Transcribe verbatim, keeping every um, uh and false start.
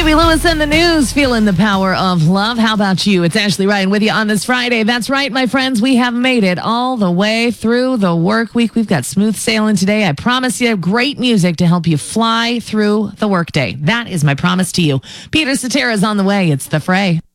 Huey Lewis and the News, feeling the power of love. How about you? It's Ashley Ryan with you on this Friday. That's right, my friends. We have made it all the way through the work week. We've got smooth sailing today. I promise you great music to help you fly through the workday. That is my promise to you. Peter Cetera is on the way. It's The Fray.